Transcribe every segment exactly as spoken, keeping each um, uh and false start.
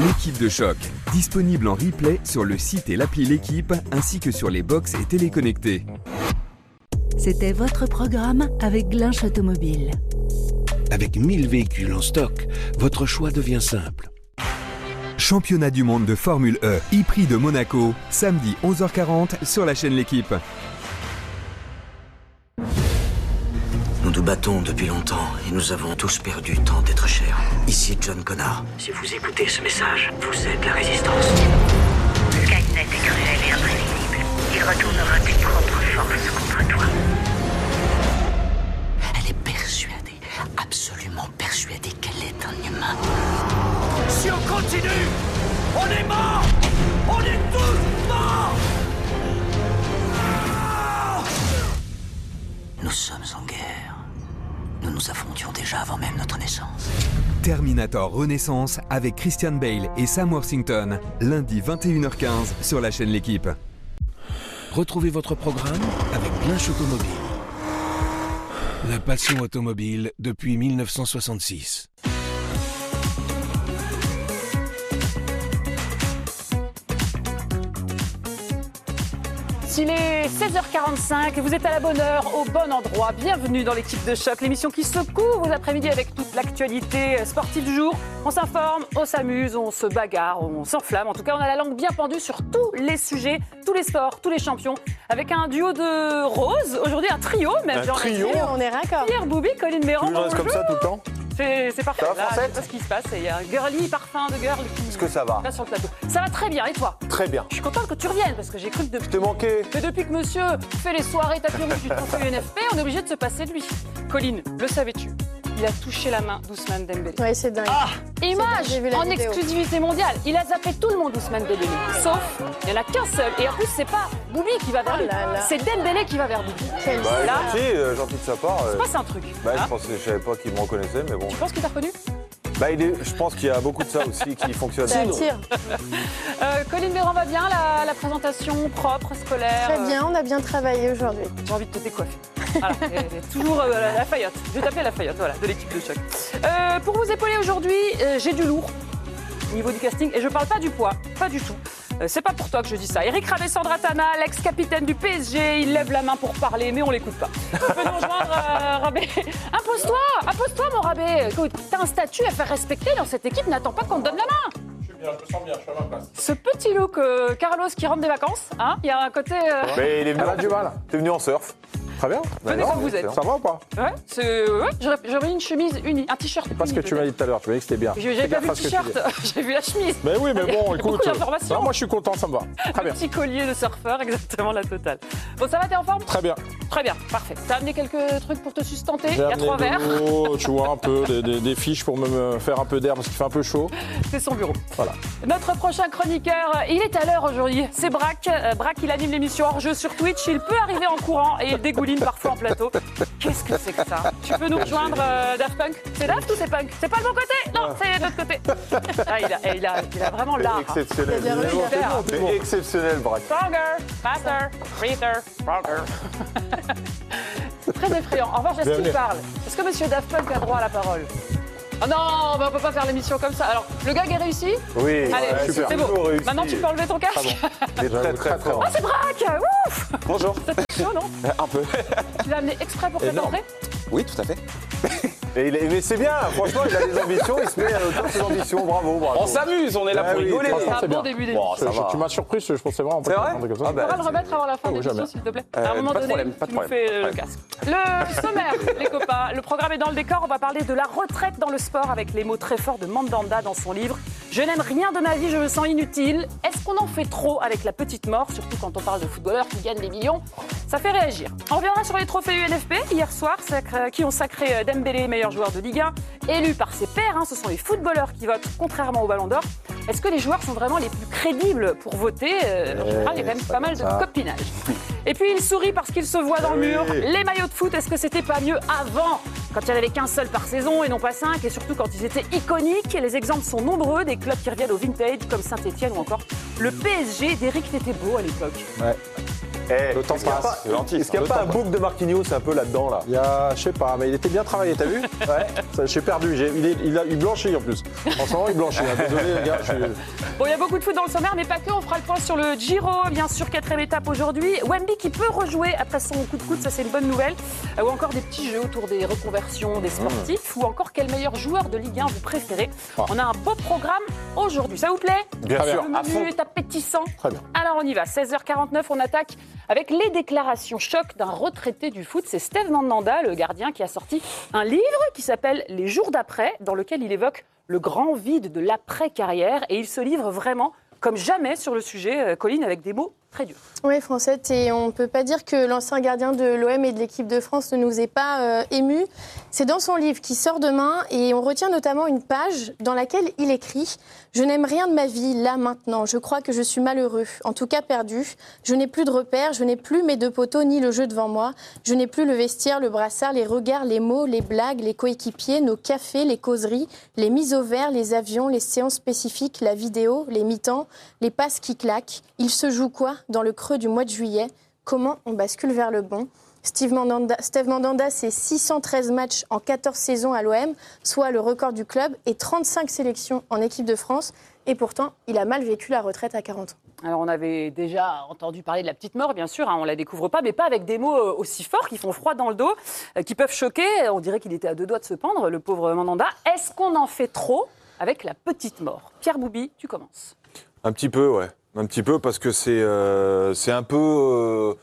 L'équipe de choc, disponible en replay sur le site et l'appli L'équipe, ainsi que sur les box et téléconnectés. C'était votre programme avec Glinch Automobile. Avec mille véhicules en stock, votre choix devient simple. Championnat du monde de Formule E, e-prix de Monaco, samedi onze heures quarante sur la chaîne L'équipe. Nous nous battons depuis longtemps et nous avons tous perdu tant d'êtres chers. Ici John Connor. Si vous écoutez ce message, vous êtes la résistance. Skynet est cruel et imprévisible. Il retournera tes propres forces contre toi. Elle est persuadée, absolument persuadée qu'elle est un humain. Si on continue, on est mort. On est tous morts. Nous sommes en guerre. Nous nous affrontions déjà avant même notre naissance. Terminator Renaissance avec Christian Bale et Sam Worthington, lundi vingt et une heures quinze sur la chaîne L'équipe. Retrouvez votre programme avec Glinch Automobile. La passion automobile depuis mille neuf cent soixante-six. Il est seize heures quarante-cinq, vous êtes à la bonne heure, au bon endroit. Bienvenue dans l'équipe de choc, l'émission qui secoue vos après-midi avec toute l'actualité sportive du jour. On s'informe, on s'amuse, on se bagarre, on s'enflamme. En tout cas, on a la langue bien pendue sur tous les sujets, tous les sports, tous les champions. Avec un duo de roses, aujourd'hui un trio même. Un trio, on est raccord. Pierre Boubi, Colline Béran. Tu nous restes comme ça tout le temps? C'est, c'est parfait. Ça va, Là, Français? je sais pas ce qui se passe. Il y a un girly parfum de girl qui Est-ce que ça va? là sur le plateau. Ça va très bien. Et toi? Très bien. Je suis contente que tu reviennes parce que j'ai cru que depuis. Je t'ai manqué. Mais depuis que monsieur fait les soirées tapis rouge du trophée U N F P, on est obligé de se passer de lui. Colline, le savais-tu? Il a touché la main d'Ousmane Dembélé. Ouais, c'est dingue. Ah, image dingue, j'ai vu la en vidéo. exclusivité mondiale. Il a zappé tout le monde, Ousmane Dembélé. Sauf, il n'y en a qu'un seul. Et en plus, c'est pas Boubi qui va vers lui. Oh là là. C'est Dembélé qui va vers Boubi. Quel Bah, Là. gentil, euh, gentil de sa part. Il euh, se passe un truc. Bah, Hein je pensais, je savais pas qu'il me reconnaissait, mais bon. Tu penses qu'il t'a reconnu? Bah, il est, je pense qu'il y a beaucoup de ça aussi qui fonctionne. Ça attire. euh, Colline Béran va bien, la, la présentation propre, scolaire. Très bien, on a bien travaillé aujourd'hui. euh, J'ai envie de te décoiffer. Voilà, et- et toujours euh, la Lafayette. Je vais t'appeler Lafayette, voilà, de l'équipe de choc. Euh, pour vous épauler aujourd'hui, euh, j'ai du lourd au niveau du casting. Et je parle pas du poids, pas du tout. Euh, c'est pas pour toi que je dis ça. Eric Rabé-Sandratana, l'ex-capitaine du P S G, il lève la main pour parler, mais on l'écoute pas. Tu peux nous rejoindre, euh, Rabé. Impose-toi, impose-toi, mon Rabé. Écoute, t'as un statut à faire respecter dans cette équipe, n'attends pas qu'on te donne la main. Je suis bien, je me sens bien, je suis à ma place. Ce petit look, euh, Carlos qui rentre des vacances, hein, il y a un côté... euh, Mais il est venu, Elle a du mal. t'es venu en surf. Très bien. Venez comme vous êtes. Ça va ou pas? Ouais, c'est... Ouais, j'aurais, j'aurais mis une chemise unie, un t-shirt C'est pas ce que uni, tu m'as dit tout à l'heure. Tu m'as dit que c'était bien. J'ai- J'avais Fais pas gaffe vu à le ce que tu t-shirt, dis. j'ai vu la chemise. Mais oui, mais Il y a bon, écoute. beaucoup d'informations. Non, moi, je suis content, ça me va. Très bien. Petit collier de surfeur, exactement la totale. Bon, ça va, t'es en forme? Très bien. Très bien, parfait. T'as amené quelques trucs pour te sustenter? Il J'ai y a amené trois verres. de l'eau, tu vois, un peu, des, des- des fiches pour me, me faire un peu d'air parce qu'il fait un peu chaud. C'est son bureau. Voilà. Notre prochain chroniqueur, il est à l'heure aujourd'hui. C'est Braque. Euh, Braque, il anime l'émission hors-jeu sur Twitch. Il peut arriver en courant et il dégouline parfois en plateau. Qu'est-ce que c'est que ça? Tu peux nous rejoindre, euh, Daft Punk? C'est Daft ou c'est Punk? C'est pas le bon côté? Non, c'est de l'autre côté. Ah, il, a, eh, il, a, il a vraiment l'art. hein. Exceptionnel. Il a bien réussi. Super. C'est exceptionnel, Braque. Stronger, faster, breather, stronger. C'est très effrayant. En revanche, est-ce qu'il Bienvenue. parle? Est-ce que monsieur Daft Punk a droit à la parole? Oh non, bah on peut pas faire l'émission comme ça. Alors, le gag est réussi? Oui, Allez, ouais, c'est super. beau. Toujours réussi. Maintenant, tu peux enlever ton casque. Il est très très fort. Ah, c'est Braque! Ouf! Bonjour. C'était chaud, non? Un peu. Tu l'as amené exprès pour cette Énorme. entrée? Oui, tout à fait. Et il est- mais c'est bien, franchement, il a des ambitions, il se met à la hauteur de ses ambitions, bravo, bravo. On s'amuse, on est là Ah pour oui, rigoler. franchement, C'est un c'est bon bien. début Bon, d'émission. ça Je- va. tu m'as surpris, je pensais vraiment C'est vrai un truc comme ça. Ah bah, On va le remettre avant la fin de Oh, l'émission, jamais. s'il te plaît. Euh, à un moment pas de donné, problème, pas de tu nous problème. fais euh, le casque. Le sommaire, les copains. Le programme est dans le décor. On va parler de la retraite dans le sport avec les mots très forts de Mandanda dans son livre. Je n'aime rien de ma vie, je me sens inutile. Est-ce qu'on en fait trop avec la petite mort, surtout quand on parle de footballeurs qui gagnent des millions? Ça fait réagir. On reviendra sur les trophées U N F P hier soir, sacré- qui ont sacré Dembélé meilleur joueur de Ligue un, élu par ses pairs. Hein, ce sont les footballeurs qui votent, contrairement au Ballon d'Or. Est-ce que les joueurs sont vraiment les plus crédibles pour voter? Euh, En général, il y a quand même pas mal de copinage. Et puis il sourit parce qu'il se voit dans le mur. Les maillots de foot, est-ce que c'était pas mieux avant, quand il n'y en avait qu'un seul par saison et non pas cinq, et surtout quand ils étaient iconiques? Les exemples sont nombreux, des clubs qui reviennent au vintage comme Saint-Etienne ou encore le P S G d'Éric Tétébeau à l'époque. Ouais. Eh, Le temps est-ce qu'il y a passe, pas- c'est gentil. Est-ce qu'il n'y a Le pas temps un passe. bouc de Marquinhos un peu là-dedans là Il y a, je sais pas, mais il était bien travaillé, t'as vu? Ouais. Ça, j'ai perdu, j'ai, il, est, il, a, il blanchit en plus. En ce moment, il blanchit. Hein. Désolé les gars, je suis... Bon, il y a beaucoup de foot dans le sommaire, mais pas que. On fera le point sur le Giro, bien sûr, quatrième étape aujourd'hui. Wemby qui peut rejouer après son coup de coude, ça c'est une bonne nouvelle. Euh, ou encore des petits jeux autour des reconversions des sportifs. Mmh. Ou encore quel meilleur joueur de Ligue un vous préférez. Ah. On a un beau programme aujourd'hui. Ça vous plaît? Bien sûr. Le menu est appétissant. Très bien. Alors on y va. seize heures quarante-neuf, on attaque avec les déclarations choc d'un retraité du foot. C'est Steve Mandanda, le gardien, qui a sorti un livre qui s'appelle Les jours d'après, dans lequel il évoque le grand vide de l'après-carrière. Et il se livre vraiment comme jamais sur le sujet, Colline, avec des mots très durs. Oui, Francette, et on ne peut pas dire que l'ancien gardien de l'O M et de l'équipe de France ne nous ait pas euh, émus. C'est dans son livre qui sort demain et on retient notamment une page dans laquelle il écrit « Je n'aime rien de ma vie, là, maintenant. Je crois que je suis malheureux, en tout cas perdu. Je n'ai plus de repères, je n'ai plus mes deux poteaux ni le jeu devant moi. Je n'ai plus le vestiaire, le brassard, les regards, les mots, les blagues, les coéquipiers, nos cafés, les causeries, les mises au vert, les avions, les séances spécifiques, la vidéo, les mi-temps, les passes qui claquent. Il se joue quoi dans le creux du mois de juillet? Comment on bascule vers le bon? Steve Mandanda, Steve Mandanda, c'est six cent treize matchs en quatorze saisons à l'O M, soit le record du club, et trente-cinq sélections en équipe de France. Et pourtant, il a mal vécu la retraite à quarante ans. Alors, on avait déjà entendu parler de la petite mort, bien sûr, hein, on ne la découvre pas, mais pas avec des mots aussi forts qui font froid dans le dos, euh, qui peuvent choquer. On dirait qu'il était à deux doigts de se pendre, le pauvre Mandanda. Est-ce qu'on en fait trop avec la petite mort? Pierre Boubi, tu commences. Un petit peu, ouais. Un petit peu, parce que c'est, euh, c'est un peu... Euh,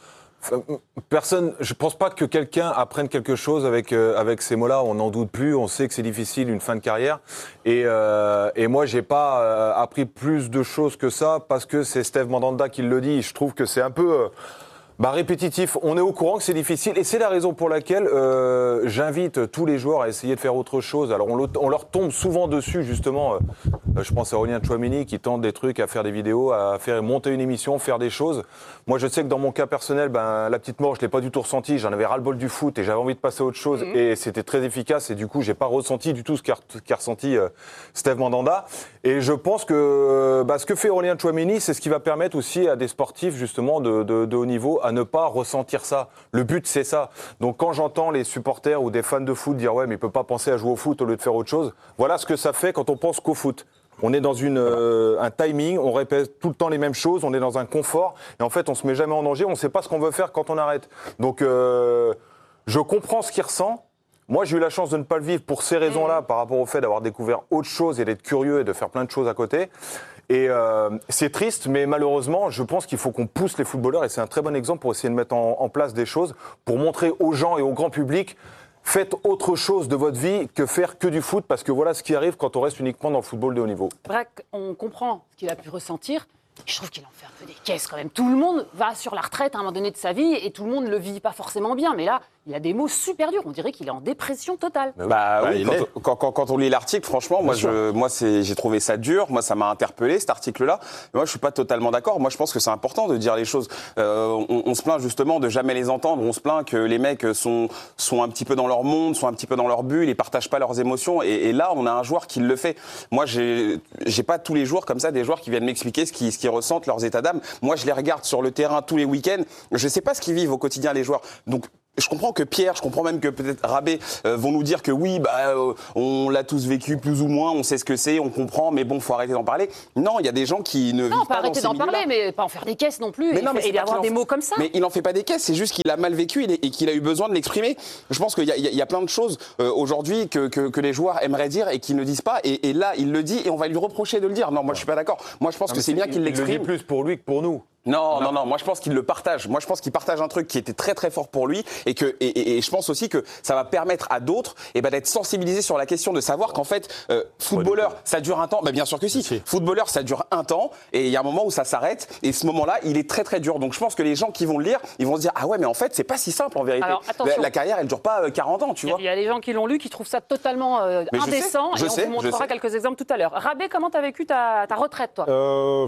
personne, je pense pas que quelqu'un apprenne quelque chose avec, euh, avec ces mots-là. On n'en doute plus, on sait que c'est difficile, une fin de carrière. Et, euh, et moi, j'ai pas euh, appris plus de choses que ça, parce que c'est Steve Mandanda qui le dit. Je trouve que c'est un peu... Euh, Bah, répétitif, on est au courant que c'est difficile et c'est la raison pour laquelle euh, j'invite tous les joueurs à essayer de faire autre chose. Alors on, le, on leur tombe souvent dessus justement, euh, je pense à Aurélien Tchouaméni qui tente des trucs, à faire des vidéos, à faire monter une émission, faire des choses. Moi je sais que dans mon cas personnel, ben, la petite mort je l'ai pas du tout ressenti, j'en avais ras-le-bol du foot et j'avais envie de passer à autre chose mmh. et c'était très efficace et du coup j'ai pas ressenti du tout ce qu'a, qu'a ressenti euh, Steve Mandanda. Et je pense que bah, ce que fait Aurélien Tchouaméni, c'est ce qui va permettre aussi à des sportifs justement de, de, de haut niveau à ne pas ressentir ça. Le but, c'est ça. Donc, quand j'entends les supporters ou des fans de foot dire « Ouais, mais il ne peut pas penser à jouer au foot au lieu de faire autre chose », voilà ce que ça fait quand on pense qu'au foot. On est dans une, euh, un timing, on répète tout le temps les mêmes choses, on est dans un confort, et en fait, on ne se met jamais en danger, on ne sait pas ce qu'on veut faire quand on arrête. Donc, euh, je comprends ce qu'il ressent. Moi, j'ai eu la chance de ne pas le vivre pour ces raisons-là, par rapport au fait d'avoir découvert autre chose et d'être curieux et de faire plein de choses à côté. Et euh, c'est triste, mais malheureusement, je pense qu'il faut qu'on pousse les footballeurs, et c'est un très bon exemple pour essayer de mettre en, en place des choses, pour montrer aux gens et au grand public, faites autre chose de votre vie que faire que du foot, parce que voilà ce qui arrive quand on reste uniquement dans le football de haut niveau. Braque, on comprend ce qu'il a pu ressentir. Je trouve qu'il en fait un peu des caisses quand même. Tout le monde va sur la retraite à un moment donné de sa vie et tout le monde ne le vit pas forcément bien. Mais là, il a des mots super durs. On dirait qu'il est en dépression totale. Bah, bah oui, quand, quand, quand, quand on lit l'article, franchement, moi, je, moi c'est, j'ai trouvé ça dur. Moi, ça m'a interpellé, cet article-là. Mais moi, je suis pas totalement d'accord. Moi, je pense que c'est important de dire les choses. Euh, on, on se plaint justement de jamais les entendre. On se plaint que les mecs sont, sont un petit peu dans leur monde, sont un petit peu dans leur bulle, ils partagent pas leurs émotions. Et, et là, on a un joueur qui le fait. Moi, j'ai, j'ai pas tous les jours comme ça des joueurs qui viennent m'expliquer ce qu'ils, ce qu'ils ressentent, leurs états d'âme. Moi, je les regarde sur le terrain tous les week-ends. Je sais pas ce qu'ils vivent au quotidien, les joueurs. Donc, je comprends que Pierre, je comprends même que peut-être Rabé euh, vont nous dire que oui, bah, euh, on l'a tous vécu plus ou moins, on sait ce que c'est, on comprend, mais bon, faut arrêter d'en parler. Non, il y a des gens qui ne non, vivent pas dans arrêter ces d'en milieux-là. parler, mais pas en faire des caisses non plus, mais et, non, mais et avoir des mots comme ça. Mais il en fait pas des caisses, c'est juste qu'il a mal vécu et qu'il a eu besoin de l'exprimer. Je pense qu'il y a, il y a plein de choses euh, aujourd'hui que, que, que les joueurs aimeraient dire et qu'ils ne disent pas, et, et là, il le dit et on va lui reprocher de le dire. Non, moi, je suis pas d'accord. Moi, je pense non, que c'est bien qu'il l'exprime. Il le dit plus pour lui que pour nous. Non, non, non, moi je pense qu'il le partage. Moi je pense qu'il partage un truc qui était très très fort pour lui et, que, et, et, et je pense aussi que ça va permettre à d'autres eh ben, d'être sensibilisés sur la question de savoir qu'en fait, euh, footballeur, ça dure un temps. Ben, bien sûr que si. si. Footballeur, ça dure un temps et il y a un moment où ça s'arrête et ce moment-là, il est très très dur. Donc je pense que les gens qui vont le lire, ils vont se dire ah ouais, mais en fait, c'est pas si simple en vérité. Alors, la, la carrière, elle dure pas quarante ans, tu vois. Il y a des gens qui l'ont lu qui trouvent ça totalement euh, indécent je sais, je et sais, on vous montrera quelques exemples tout à l'heure. Rabé, comment t'as vécu ta, ta retraite, toi euh...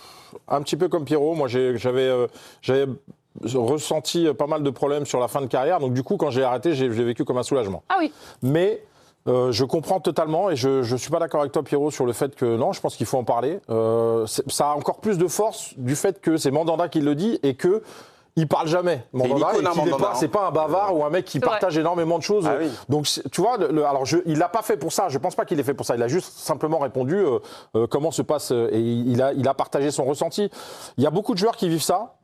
Un petit peu comme Pierrot, moi j'ai, j'avais, euh, j'avais ressenti pas mal de problèmes sur la fin de carrière, donc du coup quand j'ai arrêté, j'ai, j'ai vécu comme un soulagement. Ah oui. Mais euh, je comprends totalement et je ne suis pas d'accord avec toi Pierrot sur le fait que non, je pense qu'il faut en parler. Euh, ça a encore plus de force du fait que c'est Mandanda qui le dit et que il parle jamais. Mandanda, C'est, et qui n'est pas, c'est pas un bavard ou un mec qui C'est partage vrai. énormément de choses. Ah oui. Donc, c'est- tu vois, le, le- alors je, il l'a pas fait pour ça. Je pense pas qu'il l'ait fait pour ça. Il a juste simplement répondu euh, euh, comment se passe euh, et il a, il a partagé son ressenti. Il y a beaucoup de joueurs qui vivent ça.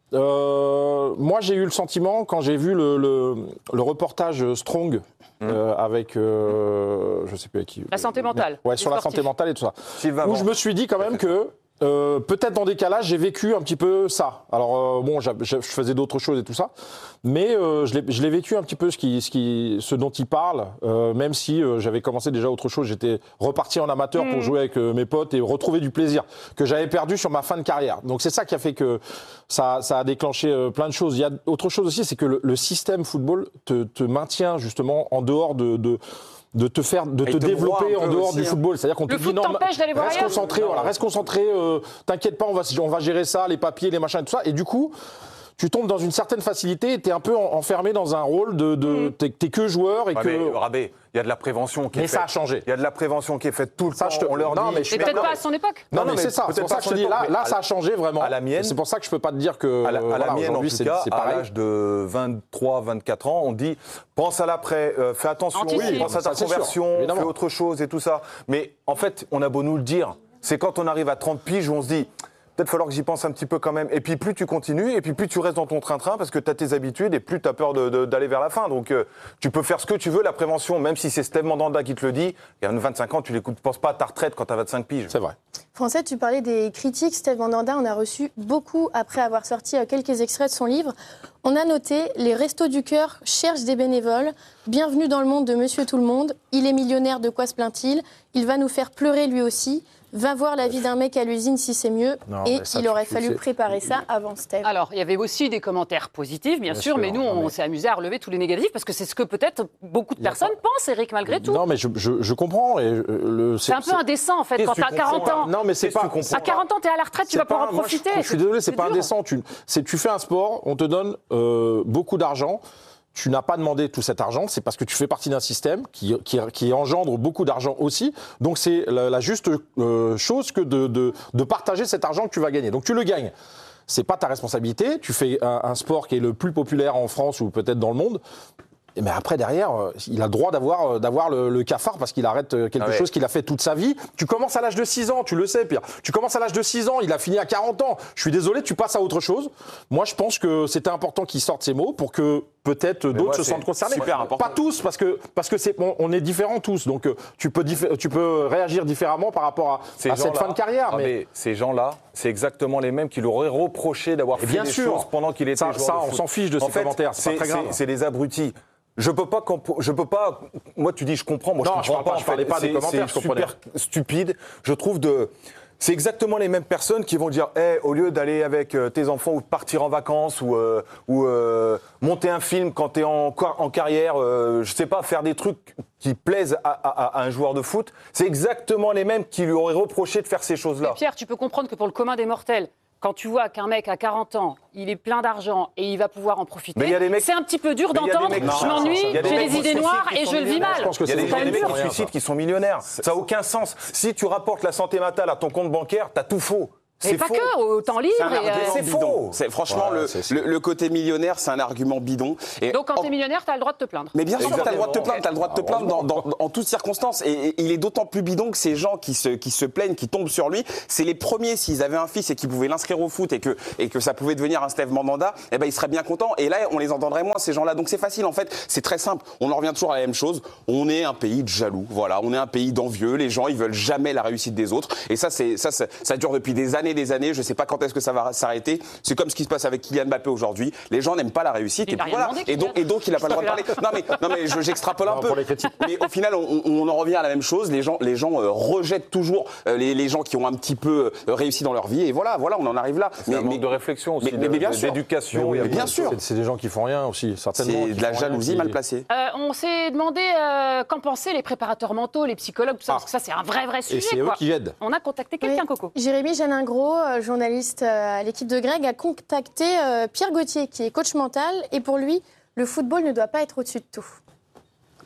Euh, moi, j'ai eu le sentiment quand j'ai vu le, le, le reportage Strong. Euh, avec, euh, je sais plus avec qui. La santé mentale. Ouais, Les sur la sportifs. santé mentale et tout ça. Sylvain Où Van. je me suis dit quand même que euh, peut-être dans des cas là, j'ai vécu un petit peu ça. Alors euh, bon, j'a- j'a- je faisais d'autres choses et tout ça, mais euh, je l'ai je l'ai vécu un petit peu ce qui, ce qui, ce dont il parle. Euh, même si euh, j'avais commencé déjà autre chose, j'étais reparti en amateur pour jouer avec euh, mes potes et retrouver du plaisir que j'avais perdu sur ma fin de carrière. Donc c'est ça qui a fait que ça, ça a déclenché euh, plein de choses. Il y a autre chose aussi, c'est que le, le système football te, te maintient justement en dehors de, de de te faire, de Et te te développer broie un en peu dehors aussi, du hein. football. C'est-à-dire qu'on te Le dit foot non, t'empêche d'aller voir reste ailleurs. concentré, voilà, reste concentré, euh, t'inquiète pas, on va, on va gérer ça, les papiers, les machins et tout ça. Et du coup, tu tombes dans une certaine facilité et t'es un peu en- enfermé dans un rôle de, de t'es, t'es que joueur et Ouais, que. mais, Rabé, il y a de la prévention qui est Mais faite. ça a changé. Il y a de la prévention qui est faite tout le Ça, temps. je te- On leur non, dit. mais je suis Mais peut-être d'accord. pas à son époque. Non, Non, mais mais c'est ça. C'est peut-être pour ça pas que je son te dis, là, époque, là, mais ça à a changé vraiment. à la mienne- C'est pour ça que je peux pas te dire que. À la, à la voilà, mienne, en aujourd'hui, tout c'est- cas, c'est à pareil. l'âge de vingt-trois, vingt-quatre ans, on dit pense à l'après, euh, fais attention, Anticipe. pense à ta Ça, c'est sûr, conversion, évidemment. fais autre chose et tout ça. Mais en fait, on a beau nous le dire, c'est quand on arrive à trente piges où on se dit peut-être falloir que j'y pense un petit peu quand même. Et puis plus tu continues, et puis plus tu restes dans ton train-train parce que tu as tes habitudes et plus tu as peur de- de- d'aller vers la fin. Donc euh, tu peux faire ce que tu veux, la prévention, même si c'est Steve Mandanda qui te le dit. Il y a vingt-cinq ans, tu ne penses pas à ta retraite quand tu as vingt-cinq piges. C'est vrai. Français, tu parlais des critiques. Steve Mandanda en a reçu beaucoup après avoir sorti euh, quelques extraits de son livre. On a noté « Les Restos du Cœur cherchent des bénévoles. Bienvenue dans le monde de Monsieur Tout-le-Monde. Il est millionnaire, de quoi se plaint-il? Il va nous faire pleurer lui aussi. Va voir la vie d'un mec à l'usine si c'est mieux. » Non, Et mais ça, il tu- aurait tu fallu sais. préparer ça avant Steve. Alors, il y avait aussi des commentaires positifs, bien, Bien sûr, sûr, mais nous, non, on mais- s'est amusé à relever tous les négatifs parce que c'est ce que peut-être beaucoup de Il y a personnes pensent, Eric, malgré tout. Non, mais je, je, je comprends. Et, euh, le, C'est un peu indécent, en fait, Qu'est-ce quand que tu tu as quarante comprends, ans. Non, mais c'est Qu'est-ce que pas. tu comprends À quarante ans, tu es à la retraite, tu C'est vas pouvoir pas- en moi, je- profiter. Je, suis désolé, c'est pas dur. indécent. Tu, c'est, tu fais un sport, on te donne euh, beaucoup d'argent. Tu n'as pas demandé tout cet argent, c'est parce que tu fais partie d'un système qui, qui, qui engendre beaucoup d'argent aussi. Donc c'est la, la juste euh, chose que de, de, de partager cet argent que tu vas gagner. Donc tu le gagnes. C'est pas ta responsabilité. Tu fais un, un sport qui est le plus populaire en France ou peut-être dans le monde. Mais après, derrière, euh, il a le droit d'avoir, euh, d'avoir le, le cafard parce qu'il arrête euh, quelque Ah ouais. chose qu'il a fait toute sa vie. Tu commences à l'âge de six ans, tu le sais, Pierre. Tu commences à l'âge de six ans, il a fini à quarante ans. Je suis désolé, tu passes à autre chose. Moi, je pense que c'était important qu'il sorte ces mots pour que peut-être d'autres moi, se c'est sentent concernés. super important. Pas tous, parce que, parce que c'est, on, on est différents tous. Donc, euh, tu peux, diffé- tu peux réagir différemment par rapport à, Ces à cette gens-là, fin de carrière. ah, mais... mais ces gens-là, c'est exactement les mêmes qui lui auraient reproché d'avoir Et fait bien des sûr. choses pendant qu'il était Ça- joueur ça, de on foot. s'en fiche de En ces fait, commentaires, c'est pas très grave. C'est des abrutis. Je peux pas, compo- je peux pas. Moi, tu dis, je comprends. Moi, Non, je je comprends parle pas- pas. je en parlais fait. pas des C'est- commentaires, c'est je comprenais. super stupide. Je trouve de. C'est exactement les mêmes personnes qui vont dire, hey, au lieu d'aller avec euh, tes enfants ou de partir en vacances ou, euh, ou euh, monter un film quand tu es en, en carrière, euh, je sais pas, faire des trucs qui plaisent à, à- à un joueur de foot, c'est exactement les mêmes qui lui auraient reproché de faire ces choses-là. Mais Pierre, tu peux comprendre que pour le commun des mortels, quand tu vois qu'un mec à quarante ans, il est plein d'argent et il va pouvoir en profiter, Mais il y a des mecs- c'est un petit peu dur Mais il y a des d'entendre. mecs- Je Non, m'ennuie, il y a des j'ai mecs des idées qui noires sont et je le vis millionnaires. mal. Je pense que Il y a c'est des, quand il y a des même mecs dur. qui se suicident qui sont millionnaires. Ça n'a aucun sens. Si tu rapportes la santé mentale à ton compte bancaire, t'as tout faux. Et C'est pas faux. que, au temps libre. C'est un et, euh, argument c'est bidon. faux. C'est, franchement, Ouais, le, c'est- le, le côté millionnaire, c'est un argument bidon. Et Donc, quand en- t'es millionnaire, t'as le droit de te plaindre. Mais bien sûr, Exactement. t'as le droit de te plaindre, t'as le droit de te plaindre dans, dans- en toutes circonstances. Et, et il est d'autant plus bidon que ces gens qui se, qui se plaignent, qui tombent sur lui, c'est les premiers, s'ils avaient un fils et qu'ils pouvaient l'inscrire au foot et que, et que ça pouvait devenir un Steve Mandanda, eh ben, ils seraient bien contents. Et là, on les entendrait moins, ces gens-là. Donc c'est facile, en fait, c'est très simple. On en revient toujours à la même chose. On est un pays de jaloux, voilà. On est un pays d'envieux. Les gens, ils veulent jamais la réussite des autres. Et ça, c'est, ça, ça, ça dure depuis des années, des années. Je sais pas quand est-ce que ça va s'arrêter. C'est comme ce qui se passe avec Kylian Mbappé aujourd'hui. Les gens n'aiment pas la réussite. Il et a puis rien voilà. demandé, Et donc, Kylian. et donc, il a pas le droit de parler. Non mais, non mais, je- j'extrapole un Non, peu. pour les critiques. Mais au final, on, on en revient à la même chose. Les gens, les gens euh, rejettent toujours euh, les, les gens qui ont un petit peu euh, réussi dans leur vie. Et voilà, voilà, on en arrive là. C'est un manque de réflexion aussi, mais- de- mais bien de- sûr. d'éducation. Mais, il y a mais bien plein de sûr. C'est, c'est des gens qui font rien aussi, certainement. C'est qui de la font rien, jalousie qui- mal placée. Euh, on s'est demandé euh, qu'en pensaient les préparateurs mentaux, les psychologues, tout ça, Ah. parce que ça, c'est un vrai, vrai sujet. Et c'est eux quoi. qui aident. On a contacté quelqu'un, Oui. Coco. Jérémy Janingro, euh, journaliste euh, à l'équipe de Greg, a contacté euh, Pierre Gauthier, qui est coach mental. Et pour lui, le football ne doit pas être au-dessus de tout.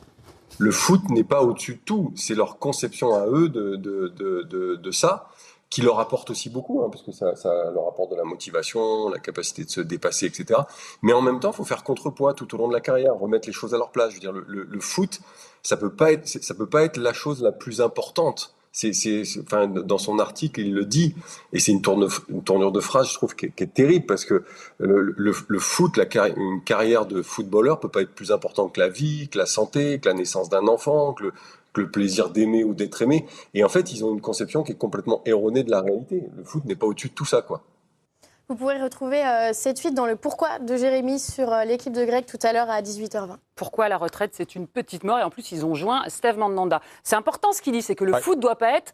Le foot n'est pas au-dessus de tout. C'est leur conception à eux de, de, de, de, de ça qui leur apporte aussi beaucoup, hein, parce que ça, ça leur apporte de la motivation, la capacité de se dépasser, et cetera. Mais en même temps, il faut faire contrepoids tout au long de la carrière, remettre les choses à leur place. Je veux dire, le, le, le foot, ça peut pas être, ça peut pas être la chose la plus importante. C'est, c'est, c'est, enfin, dans son article, il le dit, et c'est une, tourne, une tournure de phrase, je trouve, qui est, qui est terrible, parce que le, le, le foot, la carri- une carrière de footballeur peut pas être plus importante que la vie, que la santé, que la naissance d'un enfant, que le, que le plaisir d'aimer ou d'être aimé. Et en fait, ils ont une conception qui est complètement erronée de la réalité. Le foot n'est pas au-dessus de tout ça, quoi. Vous pourrez retrouver euh, cette suite dans le pourquoi de Jérémy sur euh, l'équipe de Greg tout à l'heure à dix-huit heures vingt. Pourquoi la retraite, c'est une petite mort, et en plus, ils ont joint Steve Mandanda. C'est important ce qu'il dit, c'est que le ouais. foot ne doit pas être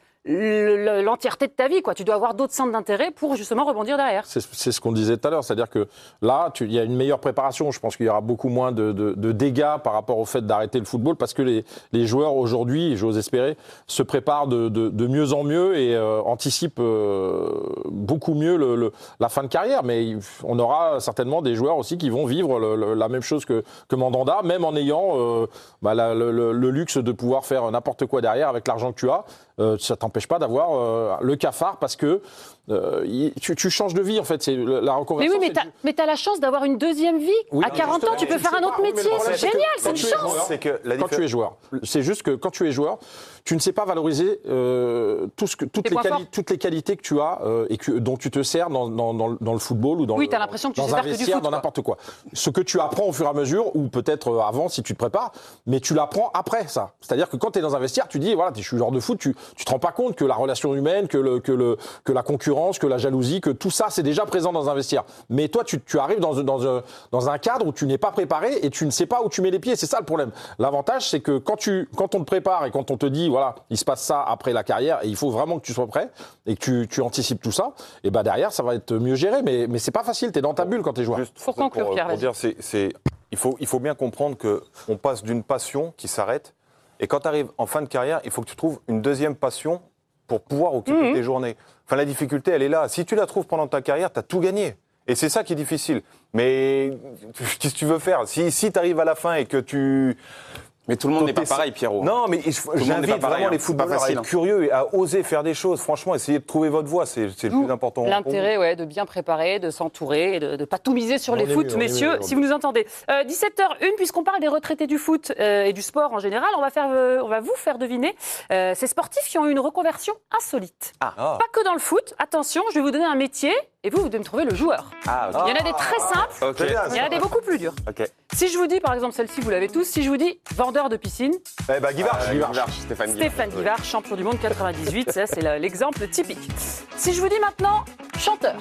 le, l'entièreté de ta vie, quoi. Tu dois avoir d'autres centres d'intérêt pour justement rebondir derrière. C'est, c'est ce qu'on disait tout à l'heure, c'est-à-dire que là, il y a une meilleure préparation. Je pense qu'il y aura beaucoup moins de, de, de dégâts par rapport au fait d'arrêter le football, parce que les, les joueurs aujourd'hui, j'ose espérer, se préparent de, de, de mieux en mieux et euh, anticipent euh, beaucoup mieux le, le, la fin de carrière. Mais on aura certainement des joueurs aussi qui vont vivre le, le, la même chose que, que Mandanda, même en ayant euh, bah, la, le, le, le luxe de pouvoir faire n'importe quoi derrière avec l'argent que tu as. Euh, ça t'empêche pas d'avoir euh, le cafard, parce que euh, y, tu, tu changes de vie, en fait. C'est la reconversion. Mais oui, mais t'as, mais t'as la chance d'avoir une deuxième vie. Oui, à quarante ans, tu peux faire un autre pas, métier. C'est génial, c'est une chance. Joueur, c'est que quand tu es joueur, c'est juste que quand tu es joueur, tu ne sais pas valoriser euh, tout ce que, toutes, les quali- toutes les qualités que tu as euh, et que, dont tu te sers dans, dans, dans, dans le football ou dans, oui, le, t'as l'impression que tu dans sais un faire que du vestiaire, foot, dans n'importe quoi. Ce que tu apprends au fur et à mesure, ou peut-être avant si tu te prépares, mais tu l'apprends après ça. C'est-à-dire que quand tu es dans un vestiaire, tu dis, voilà, je suis joueur de foot, tu ne te rends pas compte que la relation humaine, que, le, que, le, que la concurrence, que la jalousie, que tout ça, c'est déjà présent dans un vestiaire. Mais toi, tu, tu arrives dans, dans, dans un cadre où tu n'es pas préparé et tu ne sais pas où tu mets les pieds. C'est ça le problème. L'avantage, c'est que quand, tu, quand on te prépare et quand on te dit, voilà, il se passe ça après la carrière et il faut vraiment que tu sois prêt et que tu, tu anticipes tout ça, et ben derrière, ça va être mieux géré. Mais, mais c'est pas facile, tu es dans ta bulle quand tu es joueur. Juste pour conclure, pour, pour dire, c'est, c'est, il, faut, il faut bien comprendre qu'on passe d'une passion qui s'arrête, et quand tu arrives en fin de carrière, il faut que tu trouves une deuxième passion pour pouvoir occuper mmh. tes journées. Enfin, la difficulté, elle est là. Si tu la trouves pendant ta carrière, tu as tout gagné. Et c'est ça qui est difficile. Mais qu'est-ce que tu veux faire ? Si, si tu arrives à la fin et que tu... Mais tout le monde n'est pas pareil, Pierrot. Non, mais j'invite vraiment hein. les footballeurs à être curieux et à oser faire des choses. Franchement, essayez de trouver votre voie, c'est, c'est le plus important. L'intérêt, ouais, de bien préparer, de s'entourer, et de ne pas tout miser sur on les foot, mieux, messieurs, mieux, si vous nous entendez. Euh, dix-sept heures une, puisqu'on parle des retraités du foot euh, et du sport en général, on va, faire, euh, on va vous faire deviner euh, ces sportifs qui ont eu une reconversion insolite. Ah. Ah. Pas que dans le foot. Attention, je vais vous donner un métier et vous, vous devez me trouver le joueur. Ah, okay. Il y en a des très simples, okay. Il y en a des beaucoup plus durs. Okay. Si je vous dis, par exemple, celle-ci, vous l'avez tous, si je vous dis vendeur de piscine. Eh ben, Guy Varche. Euh, Guy Varche. Stéphane, Stéphane Guy Varche, champion du monde quatre-vingt-dix-huit, ça c'est l'exemple typique. Si je vous dis maintenant chanteur.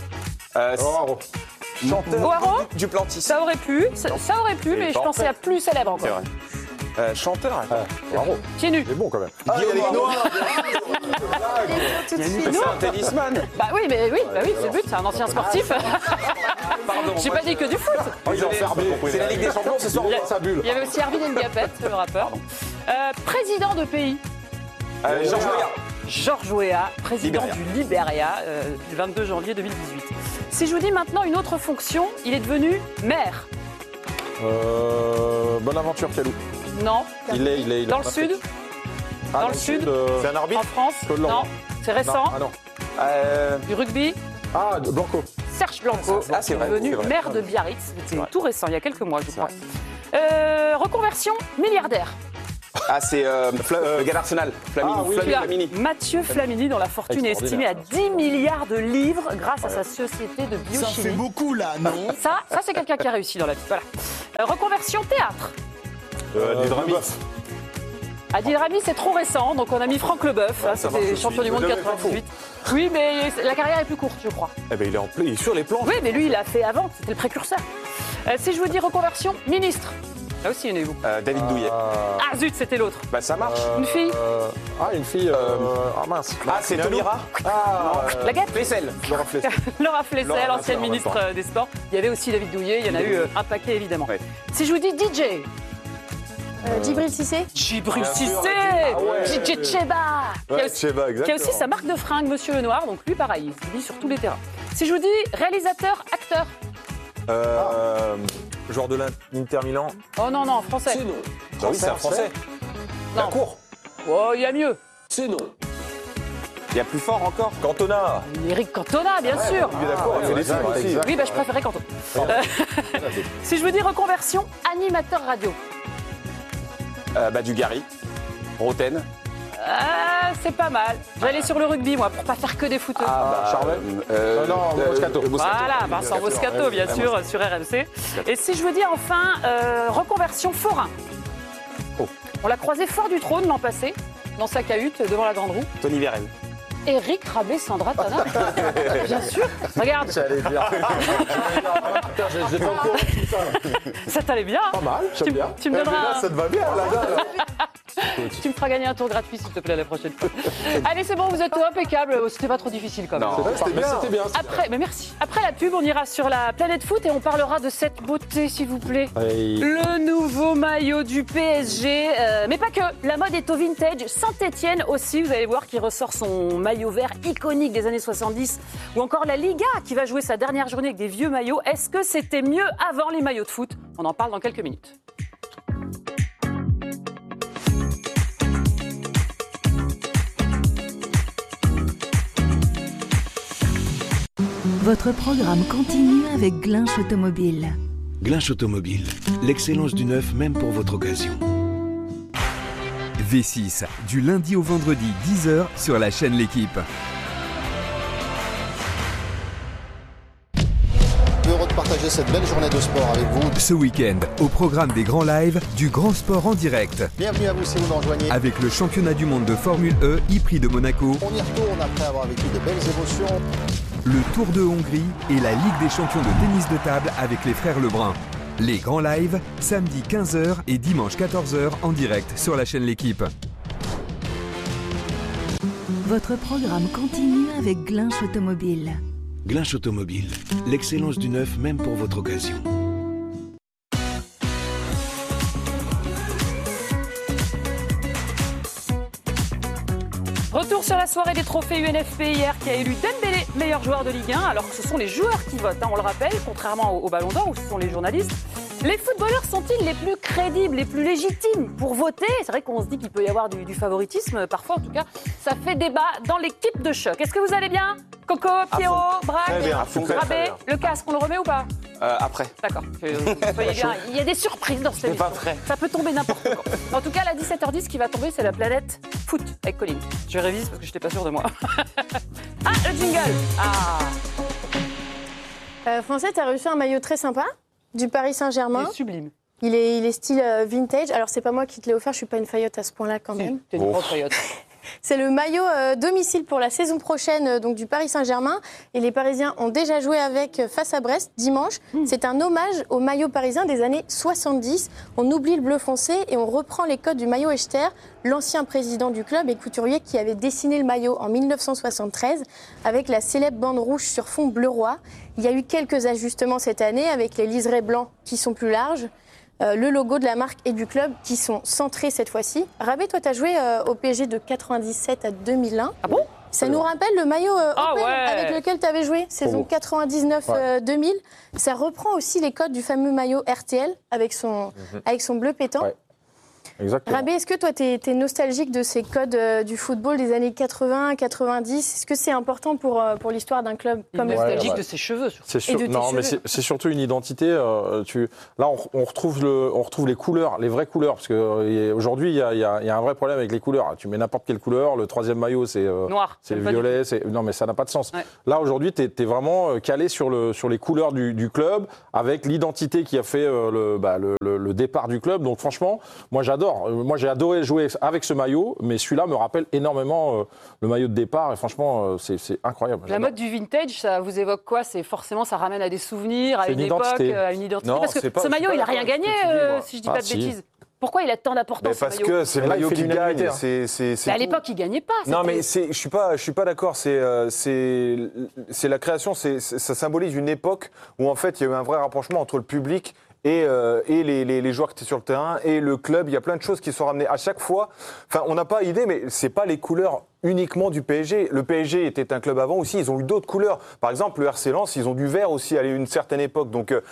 Euh, oh, chanteur. Boireau. Du Plantis. Ça aurait pu, ça, ça aurait pu, mais je pensais à plus célèbre encore. C'est vrai. Euh, chanteur, attends. Bravo. Pieds nus. C'est bon quand même. Ah, il y a les noirs. C'est un tennisman. Bah oui, mais oui, bah oui, c'est le but, c'est un ancien sportif. Pardon. J'ai pas dit que du foot. Oh, c'est la Ligue des Champions ce soir. Sa bulle. Il y avait aussi Arvin Ndiapet, le rappeur. Euh, président de pays. Euh, Georges Weah. Georges Weah, président Libéria. du Libéria, euh, du vingt-deux janvier deux mille dix-huit. Si je vous dis maintenant une autre fonction, il est devenu maire. Euh, Bonaventure Calou. Non. Il est, il est, il est dans le sud. Ah, dans le sud. Euh... C'est un arbitre. En France. Non. C'est récent. Non. Ah non. Euh... Du rugby. Ah, Blanco. Serge Blanco. Ah, c'est vrai. Devenu c'est vrai. maire de Biarritz. C'était tout récent, il y a quelques mois, je crois. Euh, reconversion milliardaire. Ah, c'est euh, Fla- euh, le gars d'Arsenal, Flamini. Ah, oui. Flamini, Flamini. Mathieu Flamini, dont la fortune est estimée à dix milliards de livres grâce à sa société de biochimie. Ça fait beaucoup là, non ? Ça, ça c'est quelqu'un qui a réussi dans la vie. Voilà. Euh, reconversion théâtre. Euh, Adil Rami. Adil Rami, c'est trop récent, donc on a mis Franck Leboeuf, hein, c'était champion du monde quatre-vingt-dix-huit. Oui, mais la carrière est plus courte, je crois. Eh ben, il est, en play, il est sur les plans. Oui, mais lui, il l'a fait avant, c'était le précurseur. Euh, si je vous dis reconversion, ministre. Là aussi, il y en a eu beaucoup. Euh, David Douillet. Euh... Ah zut, c'était l'autre. Bah ça marche. Euh... Une fille. Euh... Ah, une fille. Euh... Ah mince. Ah, c'est Taubira. Ah, euh... La guette. Flessel. Laura Flessel. Laura Flessel, ancienne ministre des Sports. Il y avait aussi David Douillet, il y en a eu euh, un paquet évidemment. Ouais. Si je vous dis D J. Euh, Djibril Cissé. Djibril Cissé. Ah ouais. D J Cheba. Ouais, qui, a aussi, Cheba, exactement. qui a aussi sa marque de fringues, Monsieur Lenoir. Donc lui, pareil, il se vit sur tous les terrains. Si je vous dis réalisateur, acteur. Euh, joueur de l'Inter Milan. Oh non, non, français. C'est non. Bah oui, c'est un français. Non. La cour. Oh, il y a mieux. C'est non. Il y a plus fort encore. Cantona. Eric Cantona, bien ouais, sûr. Oui, d'accord, il fait des films aussi. Oui, bah, je préférais Cantona. Euh, si je vous dis reconversion, animateur radio. Euh, bah, du Gary, Roten. Ah, c'est pas mal. J'allais sur le rugby, moi, pour pas faire que des footeux. Ah, Charvet euh, Non, Moscato. Voilà, Vincent Moscato, bien sûr, sur R M C. Et si je vous dis enfin euh, reconversion forain. Oh. On l'a croisé fort du trône l'an passé, dans sa cahute, devant la grande roue. Tony Vérel. Éric Rabé, Sandra Tana. Bien sûr. Regarde. J'allais dire. Putain, j'ai pas encore tout ça. Ça t'allait bien. Pas mal, j'aime bien. Tu me donneras. Là, ça te va bien, là. Tu me feras gagner un tour gratuit, s'il te plaît, la prochaine fois. Allez, c'est bon, vous êtes impeccable. C'était pas trop difficile, quand même. Non, c'était bien. C'était bien. Après, mais merci. Après la pub, on ira sur la planète foot et on parlera de cette beauté, s'il vous plaît. Hey. Le nouveau maillot du P S G. Euh, mais pas que. La mode est au vintage. Saint-Etienne aussi, vous allez voir, qui ressort son maillot vert iconique des années soixante-dix. Ou encore la Liga, qui va jouer sa dernière journée avec des vieux maillots. Est-ce que c'était mieux avant les maillots de foot? On en parle dans quelques minutes. Votre programme continue avec Glinch Automobile. Glinch Automobile, l'excellence du neuf même pour votre occasion. V six, du lundi au vendredi, dix heures sur la chaîne L'Équipe. Heureux de partager cette belle journée de sport avec vous. Ce week-end, au programme des grands lives, du grand sport en direct. Bienvenue à vous si vous nous rejoignez. Avec le championnat du monde de Formule E, e-Prix de Monaco. On y retourne après avoir vécu de belles émotions. Le Tour de Hongrie et la Ligue des champions de tennis de table avec les frères Lebrun. Les grands lives, samedi quinze heures et dimanche quatorze heures en direct sur la chaîne L'Équipe. Votre programme continue avec Glinch Automobile. Glinch Automobile, l'excellence du neuf même pour votre occasion. Retour sur la soirée des trophées U N F P hier qui a élu Dembélé meilleur joueur de Ligue un, alors que ce sont les joueurs qui votent, hein, on le rappelle, contrairement au, au Ballon d'Or où ce sont les journalistes. Les footballeurs sont-ils les plus crédibles, les plus légitimes pour voter? C'est vrai qu'on se dit qu'il peut y avoir du, du favoritisme, parfois en tout cas. Ça fait débat dans l'équipe de choc. Est-ce que vous allez bien? Coco, Pierrot, Braque, Rabé, le casque, on le remet ou pas? euh, Après. D'accord. Bien. Il y a des surprises dans cette émission. Ça peut tomber n'importe quand. En tout cas, à dix-sept heures dix, ce qui va tomber, c'est la planète foot avec Colline. Je révise parce que je n'étais pas sûre de moi. Ah, le jingle. Ah. Euh, Français, tu as reçu un maillot très sympa du Paris Saint-Germain. Il est sublime. Il est, il est style euh, vintage. Alors, c'est pas moi qui te l'ai offert, je suis pas une faillotte à ce point-là quand même. T'es une grosse faillotte. C'est le maillot euh, domicile pour la saison prochaine euh, donc du Paris Saint-Germain. Et les Parisiens ont déjà joué avec euh, face à Brest dimanche. Mmh. C'est un hommage au maillot parisien des années soixante-dix. On oublie le bleu foncé et on reprend les codes du maillot Echter, l'ancien président du club et couturier qui avait dessiné le maillot en mille neuf cent soixante-treize avec la célèbre bande rouge sur fond bleu roi. Il y a eu quelques ajustements cette année avec les liserés blancs qui sont plus larges. Euh, le logo de la marque et du club qui sont centrés cette fois-ci. Rabé, toi, tu as joué euh, au P S G de quatre-vingt-dix-sept à deux mille un. Ah bon? Ça nous rappelle le maillot euh, ah Opel ouais. avec lequel tu avais joué, saison oh. quatre-vingt-dix-neuf deux mille. Ouais. Ça reprend aussi les codes du fameux maillot R T L avec son, mm-hmm. avec son bleu pétant. Ouais. Exactement. Rabé, est-ce que toi, tu es, es nostalgique de ces codes euh, du football des années quatre-vingts, quatre-vingt-dix? Est-ce que c'est important pour, euh, pour l'histoire d'un club comme le nostalgique ouais, de ses cheveux, c'est sûr, et de non, tes mais cheveux. c'est surtout une identité. Euh, tu, là, on, on, retrouve le, on retrouve les couleurs, les vraies couleurs. Parce qu'aujourd'hui, il y a, y, a, y a un vrai problème avec les couleurs. Tu mets n'importe quelle couleur. Le troisième maillot, c'est euh, noir. C'est le violet. Non, mais ça n'a pas de sens. Ouais. Là, aujourd'hui, tu es, es vraiment calé sur, le, sur les couleurs du, du club, avec l'identité qui a fait euh, le, bah, le, le, le départ du club. Donc, franchement, moi, j'adore. Moi, j'ai adoré jouer avec ce maillot, mais celui-là me rappelle énormément euh, le maillot de départ et franchement euh, c'est incroyable. La mode du vintage, ça vous évoque quoi? C'est forcément, ça ramène à des souvenirs, à une, une époque, à une identité. Non, parce que pas, ce maillot, il n'a rien gagné, euh, si je dis ah, pas de si. bêtises. Pourquoi il a tant d'importance? Parce ce que c'est le maillot qui gagne. C'est, c'est, c'est à l'époque, il gagnait pas. Non, mais je suis pas, je suis pas d'accord. C'est, euh, c'est, c'est la création. C'est, ça symbolise une époque où en fait il y a eu un vrai rapprochement entre le public et, euh, et les, les, les joueurs qui étaient sur le terrain et le club. Il y a plein de choses qui sont ramenées à chaque fois. Enfin, on n'a pas idée, mais c'est pas les couleurs uniquement du P S G. Le P S G était un club avant aussi. Ils ont eu d'autres couleurs. Par exemple, le R C Lens, ils ont du vert aussi à une certaine époque. Donc euh,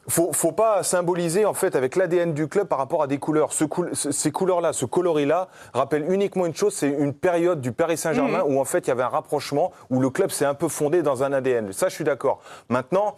faut, faut pas symboliser en fait avec l'A D N du club par rapport à des couleurs. Ce coul- ces couleurs-là, ce coloris-là, rappellent uniquement une chose, c'est une période du Paris Saint-Germain mmh. où en fait il y avait un rapprochement, où le club s'est un peu fondé dans un A D N. Ça, je suis d'accord. Maintenant,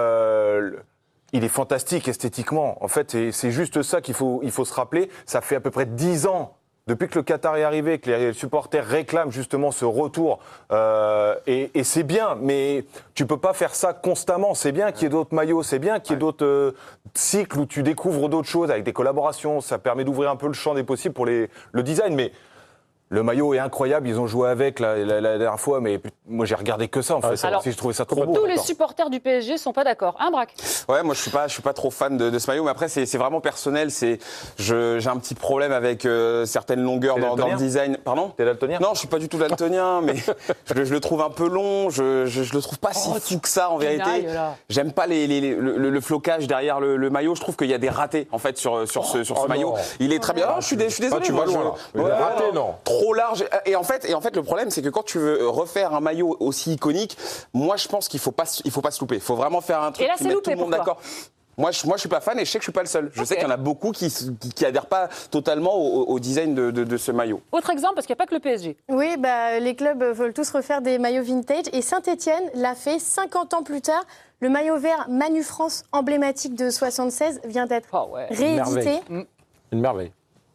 euh, il est fantastique esthétiquement. En fait, c'est, c'est juste ça qu'il faut, il faut se rappeler. Ça fait à peu près dix ans. Depuis que le Qatar est arrivé, que les supporters réclament justement ce retour, euh, et, et c'est bien, mais tu peux pas faire ça constamment. C'est bien qu'il y ait d'autres maillots, c'est bien qu'il y ait d'autres euh, cycles où tu découvres d'autres choses avec des collaborations. Ça permet d'ouvrir un peu le champ des possibles pour les, le design, mais le maillot est incroyable, ils ont joué avec la, la, la dernière fois, mais moi j'ai regardé que ça en fait. Alors, si je trouvais ça trop beau. Tous les supporters du P S G sont pas d'accord, hein Braque? Ouais, moi je suis pas, je suis pas trop fan de, de ce maillot, mais après c'est, c'est vraiment personnel. C'est, je, j'ai un petit problème avec euh, certaines longueurs dans, dans le design. Pardon? T'es daltonien? Non, je suis pas du tout daltonien, mais je, je le trouve un peu long. Je, je, je le trouve pas si oh, fou que ça en vérité. J'aime pas les, les, les, le, le flocage derrière le, le maillot. Je trouve qu'il y a des ratés en fait sur sur ce, sur ce oh, maillot. Non. Il est très bien. Oh, je suis, je suis désolé. Ah, tu vas loin. Ouais, ouais, raté, non. Trop large. Et en fait, et en fait, le problème, c'est que quand tu veux refaire un maillot aussi iconique, moi, je pense qu'il faut pas, il faut pas se louper. Il faut vraiment faire un truc et là, qui mette tout le monde d'accord. Moi je, moi, je suis pas fan et je sais que je suis pas le seul. Je okay. sais qu'il y en a beaucoup qui, qui, qui adhèrent pas totalement au, au design de, de, de ce maillot. Autre exemple, parce qu'il n'y a pas que le P S G. Oui, bah, les clubs veulent tous refaire des maillots vintage et Saint-Etienne l'a fait cinquante ans plus tard. Le maillot vert Manu France, emblématique de soixante-seize, vient d'être oh ouais. réédité. Une merveille. Une merveille.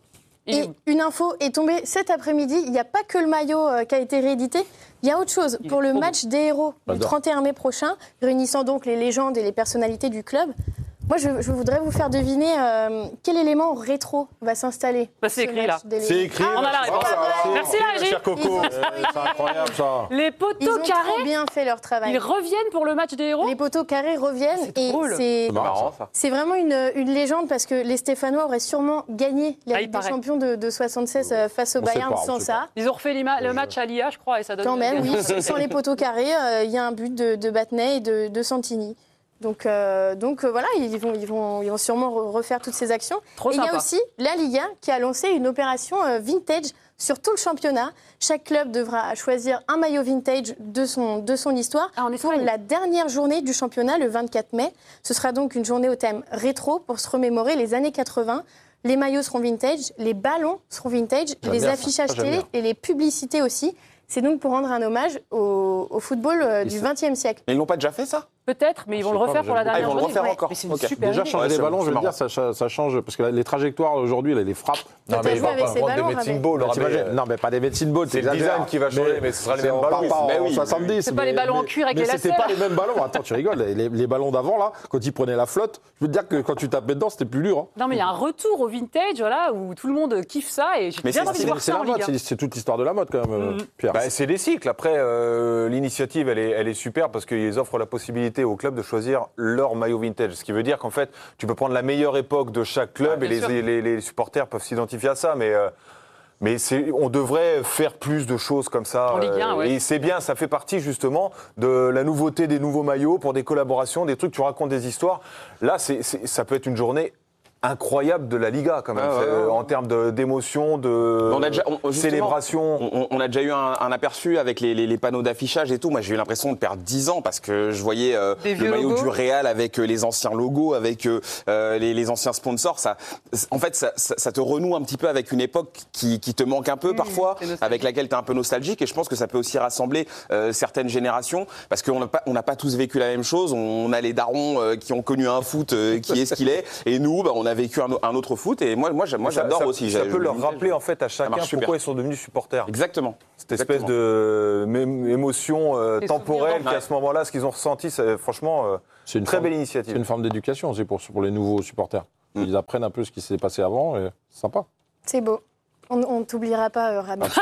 Et une info est tombée cet après-midi. Il n'y a pas que le maillot euh, qui a été réédité. Il y a autre chose. Il Pour le match des héros du trente et un mai prochain, réunissant donc les légendes et les personnalités du club, moi, je, je voudrais vous faire deviner euh, quel élément rétro va s'installer. Bah, c'est écrit là. C'est écrit. Ah, on a la réponse. Ah, merci la régie. Cher Coco. C'est incroyable ça. Les poteaux ils ont carrés. Trop bien fait leur travail. Ils reviennent pour le match des héros. Les poteaux carrés reviennent c'est et drôle. c'est, c'est, marrant, ça. c'est vraiment une, une légende parce que les Stéphanois auraient sûrement gagné la Ligue des Champions de, de soixante-seize face au on Bayern pas, sans ça. Pas. Ils ont refait le match à l'I A, je crois, et ça donne. Quand même, oui. Sans les poteaux carrés, il euh, y a un but de, de Battenay et de, de Santini. Donc, euh, donc euh, voilà, ils vont, ils, vont, ils vont sûrement refaire toutes ces actions. Trop et il y a aussi la Ligue un qui a lancé une opération euh, vintage sur tout le championnat. Chaque club devra choisir un maillot vintage de son, de son histoire ah, pour la dernière journée du championnat, le vingt-quatre mai. Ce sera donc une journée au thème rétro pour se remémorer les années quatre-vingts. Les maillots seront vintage, les ballons seront vintage, j'aime les affichages ça, télé et les publicités aussi. C'est donc pour rendre un hommage au, au football euh, du vingtième siècle. Mais ils l'ont pas déjà fait ça? Peut-être, mais ils vont le refaire pour la dernière journée. Ah, ils vont le refaire encore. Mais c'est une okay. super Déjà, idée. changer ouais, les ballons, bon, je veux dire, ça, ça change. Parce que les trajectoires aujourd'hui, les frappes. Non, mais il va avec ses ballons, des medicine ball. Non, mais pas des medicine ball. C'est le design qui va changer, mais ce sera les mêmes ballons. Pas en soixante-dix. C'est pas les ballons en cuir avec les lacets. Mais c'était pas les mêmes ballons. Attends, tu rigoles. Les ballons d'avant, là, quand ils prenaient la flotte, je veux te dire que quand tu tapais dedans, c'était plus dur. Non, mais il y a un retour au vintage, voilà, où tout le monde kiffe ça. Et j'ai bien envie de voir ça en Ligue un. C'est toute l'histoire de la mode, quand même, Pierre. C'est des cycles. Après, l'initiative, elle est super parce qu'ils offrent la possibilité aux clubs de choisir leur maillot vintage. Ce qui veut dire qu'en fait, tu peux prendre la meilleure époque de chaque club ah, et les, les, les supporters peuvent s'identifier à ça. Mais, euh, mais c'est, on devrait faire plus de choses comme ça. En Ligue un, ouais. Et c'est bien, ça fait partie justement de la nouveauté des nouveaux maillots pour des collaborations, des trucs, tu racontes des histoires. Là, c'est, c'est, ça peut être une journée incroyable de la Liga quand même, ah, ouais, ouais, ouais. en termes de, d'émotion, de on a déjà, on, célébration. On, on a déjà eu un, un aperçu avec les, les, les panneaux d'affichage et tout. Moi, j'ai eu l'impression de perdre dix ans parce que je voyais euh, le maillot logos. du Real avec euh, les anciens logos, avec euh, les, les anciens sponsors. Ça, en fait, ça, ça, ça te renoue un petit peu avec une époque qui, qui te manque un peu mmh, parfois, avec laquelle tu es un peu nostalgique. Et je pense que ça peut aussi rassembler euh, certaines générations parce qu'on n'a pas, on n'a pas tous vécu la même chose. On a les darons euh, qui ont connu un foot euh, qui est ce qu'il est, et nous, bah, on a vécu un, un autre foot, et moi, moi, moi j'adore ça, aussi. Ça peut leur rappeler en fait à chacun pourquoi ils sont devenus supporters. Exactement. Cette espèce Exactement. de émotion euh, temporelle qu'à ce moment-là, ce qu'ils ont ressenti, c'est franchement euh, c'est une très forme, belle initiative. C'est une forme d'éducation aussi pour, pour les nouveaux supporters. Mm. Ils apprennent un peu ce qui s'est passé avant, et c'est sympa. C'est beau. On ne t'oubliera pas, euh, Rami.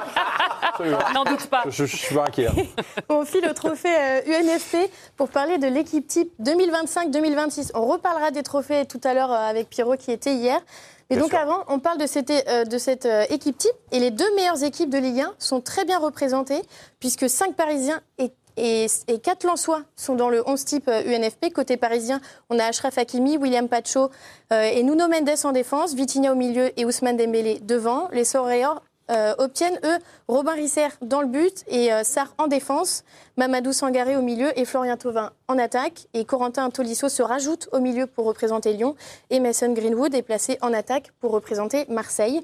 N'en doute pas. Je, je, je suis pas inquiet. On file au trophée euh, U N F P pour parler de l'équipe type deux mille vingt-cinq deux mille vingt-six. On reparlera des trophées tout à l'heure euh, avec Pierrot qui était hier. Mais Bien donc sûr. avant, on parle de cette, euh, de cette euh, équipe type. Et les deux meilleures équipes de Ligue un sont très bien représentées puisque cinq Parisiens et Et, et quatre Lensois sont dans le onze type U N F P. Côté parisien, on a Achraf Hakimi, William Pacho euh, et Nuno Mendes en défense, Vitinha au milieu et Ousmane Dembélé devant. Les Soreurs, euh, obtiennent, eux, Robin Risser dans le but et euh, Sarr en défense, Mamadou Sangaré au milieu et Florian Thauvin en attaque. Et Corentin Tolisso se rajoute au milieu pour représenter Lyon. Et Mason Greenwood est placé en attaque pour représenter Marseille.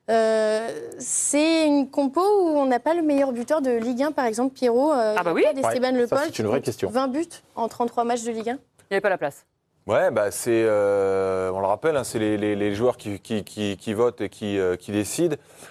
Euh, c'est une compo où on n'a pas le meilleur buteur de Ligue un, par exemple, Pierrot. Euh, ah bah oui, Esteban ouais, Le Pol, c'est une vraie question. vingt buts en trente-trois matchs de Ligue un. Il n'y avait pas la place. Ouais, bah c'est, euh, on le rappelle, hein, c'est les, les, les joueurs qui, qui, qui, qui votent et qui, euh, qui décident.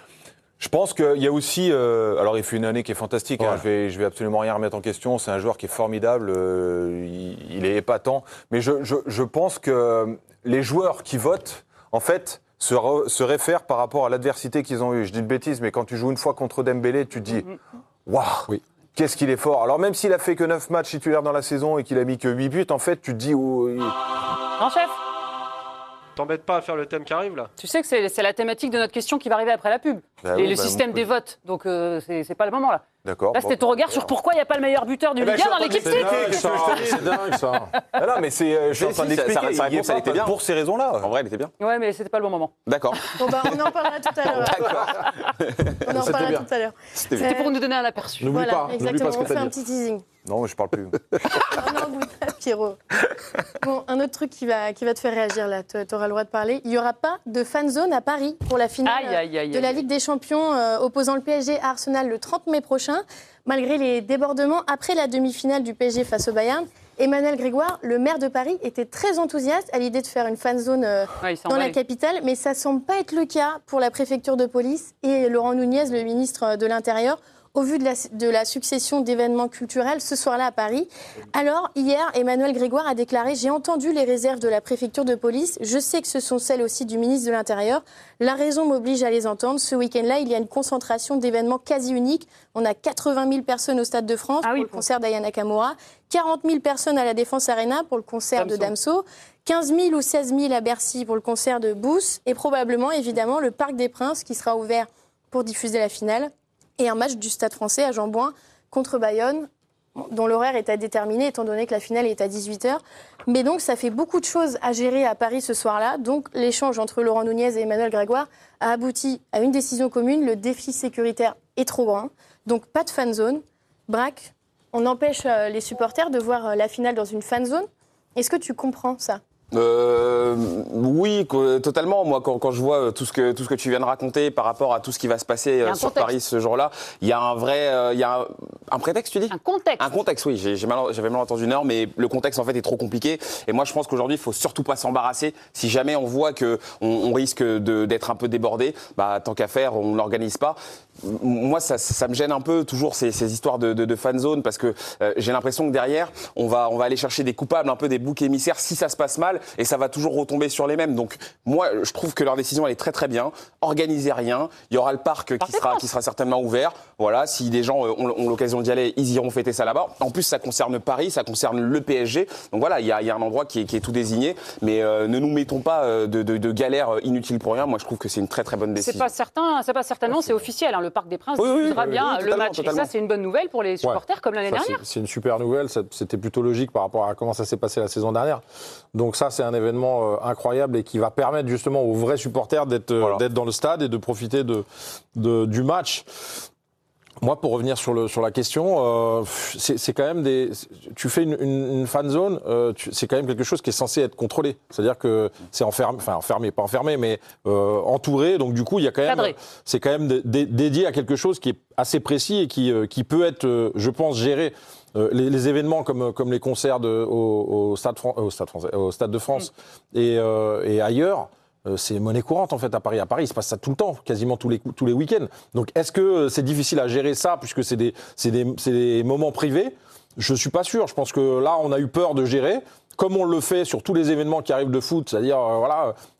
Je pense qu'il y a aussi, euh, alors il fait une année qui est fantastique, ouais. hein, je vais, je vais absolument rien remettre en question, c'est un joueur qui est formidable, euh, il, il est épatant, mais je, je, je pense que les joueurs qui votent, en fait, se, re, se réfèrent par rapport à l'adversité qu'ils ont eue. Je dis une bêtise, mais quand tu joues une fois contre Dembélé, tu te dis, waouh, oui. Qu'est-ce qu'il est fort. Alors même s'il a fait que neuf matchs titulaires dans la saison et qu'il a mis que huit buts, en fait, tu te dis... Oh, il... Non, chef. T'embêtes pas à faire le thème qui arrive, là? Tu sais que c'est, c'est la thématique de notre question qui va arriver après la pub. Bah et oui, le bah système bon, des votes. Donc, euh, c'est, c'est pas le moment, là. D'accord. Là, c'était bon. ton regard sur pourquoi il n'y a pas le meilleur buteur du eh ben, Ligue un dans l'équipe type. C'est dingue, c'est dingue, ça. Ah non, mais c'est, euh, je suis en train si, d'expliquer. sa- sa il y est réponse, elle pas était bien. Pour ces raisons-là. En vrai, elle était bien. Ouais, mais c'était pas le bon moment. D'accord. Bon, bah, on en parlera tout à l'heure. On en C'était parlera bien. tout à l'heure. C'était C'était pour nous donner un aperçu. N'oublie Voilà, pas, n'oublie exactement. pas ce que On fait t'as un dit. petit teasing. Non, mais je parle plus. Oh non, oublie pas, Pierrot. Bon, un autre truc qui va, qui va te faire réagir, là, tu auras le droit de parler. Il n'y aura pas de fan zone à Paris pour la finale Aïe, aïe, aïe, de la aïe. Ligue des Champions euh, opposant le P S G à Arsenal le trente mai prochain. Malgré les débordements après la demi-finale du P S G face au Bayern, Emmanuel Grégoire, le maire de Paris, était très enthousiaste à l'idée de faire une fan zone euh, Ouais, il s'en dans va, la lui. capitale, mais ça ne semble pas être le cas pour la préfecture de police et Laurent Nunez, le ministre de l'Intérieur, au vu de la, de la succession d'événements culturels ce soir-là à Paris. Alors, hier, Emmanuel Grégoire a déclaré « J'ai entendu les réserves de la préfecture de police. Je sais que ce sont celles aussi du ministre de l'Intérieur. La raison m'oblige à les entendre. Ce week-end-là, il y a une concentration d'événements quasi uniques. On a quatre-vingt mille personnes au Stade de France Ah oui, pour le pour- concert d'Aya Nakamura, quarante mille personnes à la Défense Arena pour le concert de Damso. Damso, quinze mille ou seize mille à Bercy pour le concert de Booth et probablement, évidemment, le Parc des Princes qui sera ouvert pour diffuser la finale. Et un match du Stade français à Jean-Bouin contre Bayonne, dont l'horaire est à déterminer étant donné que la finale est à dix-huit heures. Mais donc ça fait beaucoup de choses à gérer à Paris ce soir-là. Donc l'échange entre Laurent Nunez et Emmanuel Grégoire a abouti à une décision commune. Le défi sécuritaire est trop grand. Donc pas de fan zone. Braque, on empêche euh, les supporters de voir euh, la finale dans une fan zone. Est-ce que tu comprends ça ? Euh, oui, co- totalement. Moi, quand, quand je vois tout ce que tout ce que tu viens de raconter par rapport à tout ce qui va se passer a un euh, sur contexte. Paris ce jour-là, il y a un vrai, euh, il y a un, un prétexte, tu dis Un contexte. Un contexte, oui. J'ai, j'ai mal, j'avais mal entendu une heure, mais le contexte en fait est trop compliqué. Et moi, je pense qu'aujourd'hui, il faut surtout pas s'embarrasser. Si jamais on voit que on, on risque de, d'être un peu débordé, bah tant qu'à faire, on n'organise pas. M- Moi, ça, ça me gêne un peu toujours ces, ces histoires de, de, de fan zone parce que euh, j'ai l'impression que derrière, on va on va aller chercher des coupables, un peu des boucs émissaires si ça se passe mal, et ça va toujours retomber sur les mêmes. Donc moi, je trouve que leur décision elle est très très bien. Organisez rien. Il y aura le parc qui sera qui sera certainement ouvert. Voilà, si des gens euh, ont, ont l'occasion d'y aller, ils iront fêter ça là-bas. En plus, ça concerne Paris, ça concerne le P S G. Donc voilà, il y a, il y a un endroit qui est, qui est tout désigné. Mais euh, ne nous mettons pas euh, de, de, de galères inutiles pour rien. Moi, je trouve que c'est une très très bonne décision. C'est pas certain, c'est pas certainement, c'est officiel. hein, Le Parc des Princes Oui, oui, diffusera oui, bien oui, le totalement, match. totalement. Et ça, c'est une bonne nouvelle pour les supporters comme l'année Ça, dernière. c'est, c'est une super nouvelle. Ça- C'était plutôt logique par rapport à comment ça s'est passé la saison dernière. Donc ça, c'est un événement euh, incroyable et qui va permettre justement aux vrais supporters d'être, euh, Voilà. d'être dans le stade et de profiter de, de- du match. Moi, pour revenir sur, le, sur la question, euh, c'est, c'est quand même des. Tu fais une, une, une fan zone, euh, tu- c'est quand même quelque chose qui est censé être contrôlé. C'est-à-dire que c'est enfermé, enfin enfermé, pas enfermé, mais euh, entouré. Donc du coup, il y a quand même. Cadré. C'est quand même dé- dé- dédié à quelque chose qui est assez précis et qui, euh, qui peut être, euh, je pense, géré. Euh, les, les événements comme, comme les concerts de, au, au, stade Fran- au, stade français, au Stade de France Mm. et, euh, et ailleurs. Euh, C'est monnaie courante en fait à Paris. À Paris, il se passe ça tout le temps, quasiment tous les, cou- tous les week-ends. Donc est-ce que euh, c'est difficile à gérer ça puisque c'est des, c'est des, c'est des moments privés ? Je suis pas sûr. Je pense que là, on a eu peur de gérer, comme on le fait sur tous les événements qui arrivent de foot, c'est-à-dire euh, voilà,